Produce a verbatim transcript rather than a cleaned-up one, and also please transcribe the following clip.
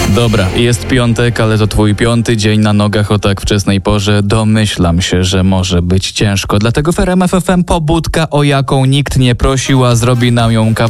Dobra, jest piątek, ale to twój piąty dzień na nogach o tak wczesnej porze. Domyślam się, że może być ciężko. Dlatego w R M F F M pobudka, o jaką nikt nie prosił, a zrobi nam ją kawał